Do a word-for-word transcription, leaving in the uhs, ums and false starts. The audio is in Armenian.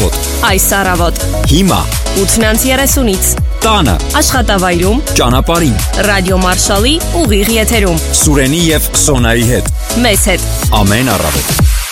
առավոտ։ Այս առավոտ։ Հիմա ութից երեսունից։ տանը, Աշխատավայրում, ճանապարհին, Ռադիո Մարշալի ուղիղ եթերում։ Սուրենի եւ Սոնայի հետ։ Մեզ հետ։ Ամեն առավոտ։